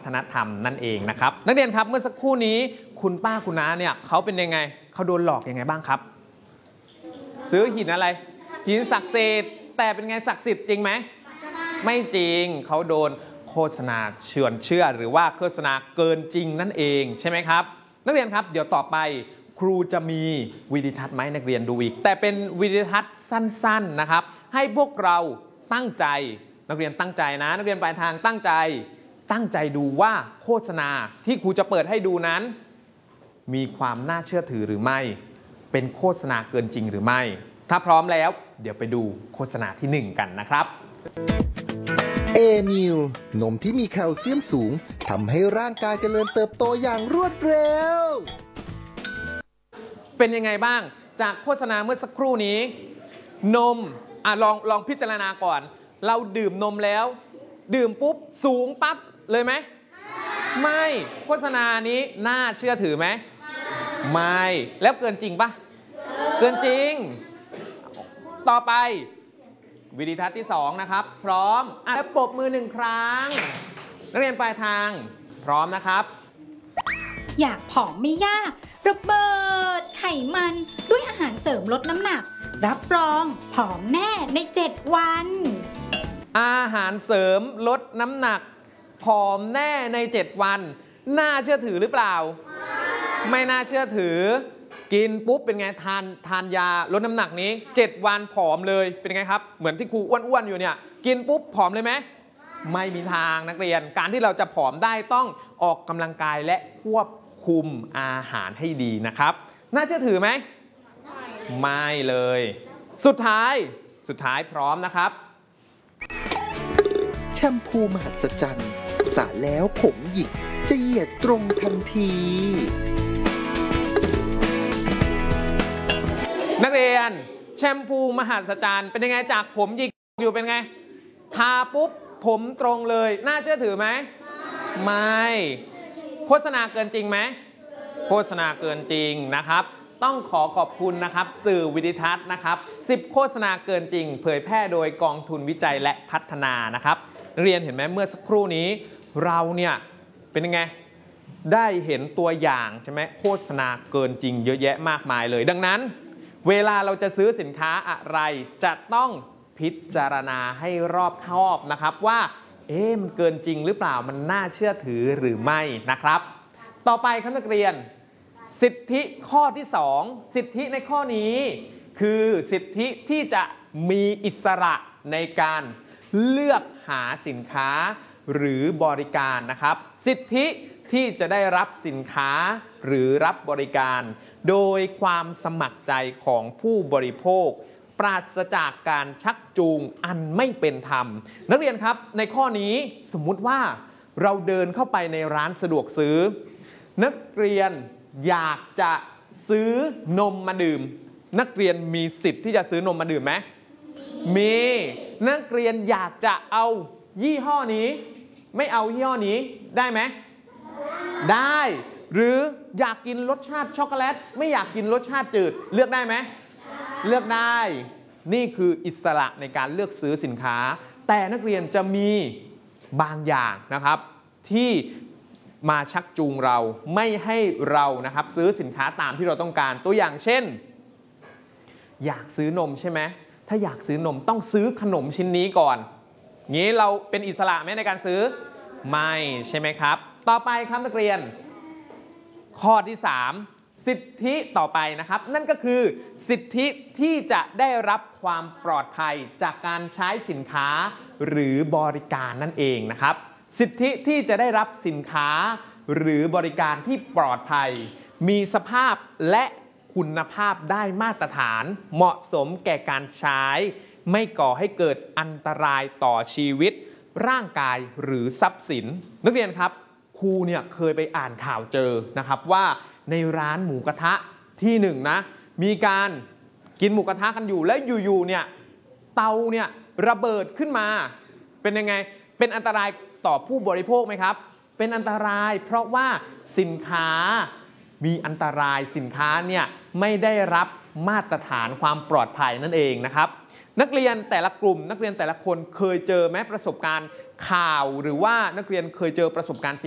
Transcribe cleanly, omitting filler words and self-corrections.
นธรรมนั่นเองนะครับนักเรียนครับเมื่อสักครู่นี้คุณป้าคุณน้าเนี่ยเขาเป็นยังไงเขาโดนหลอกยังไงบ้างครับซื้อหินอะไรหินศักดิ์สิทธิ์แต่เป็นไงศักดิ์สิทธิ์จริงไหมไม่จริงเขาโดนโฆษณาชวนเชื่อหรือว่าโฆษณาเกินจริงนั่นเองใช่ไหมครับนักเรียนครับเดี๋ยวต่อไปครูจะมีวิดีทัศน์ไหมนักเรียนดูอีกแต่เป็นวิดีทัศน์สั้นๆนะครับให้พวกเราตั้งใจนักเรียนตั้งใจนะนักเรียนปลายทางตั้งใจดูว่าโฆษณาที่ครูจะเปิดให้ดูนั้นมีความน่าเชื่อถือหรือไม่เป็นโฆษณาเกินจริงหรือไม่ถ้าพร้อมแล้วเดี๋ยวไปดูโฆษณาที่1กันนะครับเอมิลนมที่มีแคลเซียมสูงทำให้ร่างกายเจริญเติบโตอย่างรวดเร็วเป็นยังไงบ้างจากโฆษณาเมื่อสักครู่นี้นมลองพิจารณาก่อนเราดื่มนมแล้วดื่มปุ๊บสูงปั๊บเลยไหมไม่โฆษณานี้น่าเชื่อถือไหมไม่แล้วเกินจริงปะเกินจริงต่อไปวิดีทัศน์ที่2นะครับพร้อมแล้วปรบมือ1ครั้งนักเรียนปลายทางพร้อมนะครับอยากผอมไม่ยากระเบิดไขมันด้วยอาหารเสริมลดน้ำหนักรับรองผอมแน่ใน7 วันอาหารเสริมลดน้ำหนักผอมแน่ใน7 วันน่าเชื่อถือหรือเปล่าไม่น่าเชื่อถือกินปุ๊บเป็นไงทานยาลดน้ำหนักนี้7 วันผอมเลยเป็นไงครับเหมือนที่ครูอ้วนๆอยู่เนี่ยกินปุ๊บผอมเลยไหมไม่มีทางนักเรียนการที่เราจะผอมได้ต้องออกกำลังกายและควบคุมอาหารให้ดีนะครับน่าเชื่อถือไหมไม่เลยสุดท้ายพร้อมนะครับแชมพูมหัศจรรย์สระแล้วผมหยิกจะเหยียดตรงทันทีนักเรียนแชมพูมหัศจรรย์เป็นยังไงจากผมหยิกอยู่เป็นไงทาปุ๊บผมตรงเลยน่าเชื่อถือไหมไม่โฆษณาเกินจริงไหมโฆษณาเกินจริงนะครับต้องขอบคุณนะครับสื่อวิดิทัศน์นะครับ10โฆษณาเกินจริงเผยแพร่โดยกองทุนวิจัยและพัฒนานะครับเรียนเห็นไหมเมื่อสักครู่นี้เราเนี่ยเป็นยังไงได้เห็นตัวอย่างใช่ไหมโฆษณาเกินจริงเยอะแยะมากมายเลยดังนั้นเวลาเราจะซื้อสินค้าอะไรจะต้องพิจารณาให้รอบคอบนะครับว่ามันเกินจริงหรือเปล่ามันน่าเชื่อถือหรือไม่นะครับต่อไปครับนักเรียนสิทธิข้อที่2สิทธิในข้อนี้คือสิทธิที่จะมีอิสระในการเลือกหาสินค้าหรือบริการนะครับสิทธิที่จะได้รับสินค้าหรือรับบริการโดยความสมัครใจของผู้บริโภคปราศจากการชักจูงอันไม่เป็นธรรมนักเรียนครับในข้อนี้สมมุติว่าเราเดินเข้าไปในร้านสะดวกซื้อนักเรียนอยากจะซื้อนมมาดื่มนักเรียนมีสิทธิ์ที่จะซื้อนมมาดื่มไหมมีนักเรียนอยากจะเอายี่ห้อนี้ไม่เอายี่ห้อนี้ได้ไหมได้หรืออยากกินรสชาติช็อกโกแลตไม่อยากกินรสชาติจืดเลือกได้ไหมเลือกได้นี่คืออิสระในการเลือกซื้อสินค้าแต่นักเรียนจะมีบางอย่างนะครับที่มาชักจูงเราไม่ให้เรานะครับซื้อสินค้าตามที่เราต้องการตัวอย่างเช่นอยากซื้อนมใช่ไหมถ้าอยากซื้อนมต้องซื้อขนมชิ้นนี้ก่อนงี้เราเป็นอิสระไหมในการซื้อไม่ใช่ไหมครับต่อไปครับนักเรียนข้อที่3สิทธิต่อไปนะครับนั่นก็คือสิทธิที่จะได้รับความปลอดภัยจากการใช้สินค้าหรือบริการนั่นเองนะครับสิทธิที่จะได้รับสินค้าหรือบริการที่ปลอดภัยมีสภาพและคุณภาพได้มาตรฐานเหมาะสมแก่การใช้ไม่ก่อให้เกิดอันตรายต่อชีวิตร่างกายหรือทรัพย์สินนักเรียนครับครูเนี่ยเคยไปอ่านข่าวเจอนะครับว่าในร้านหมูกระทะที่หนึ่งนะมีการกินหมูกระทะกันอยู่แล้วอยู่ๆเนี่ยเตาเนี่ยระเบิดขึ้นมาเป็นยังไงเป็นอันตรายต่อผู้บริโภคไหมครับเป็นอันตรายเพราะว่าสินค้ามีอันตรายสินค้าเนี่ยไม่ได้รับมาตรฐานความปลอดภัยนั่นเองนะครับนักเรียนแต่ละกลุ่มนักเรียนแต่ละคนเคยเจอไหมประสบการณ์ข่าวหรือว่านักเรียนเคยเจอประสบการณ์จริง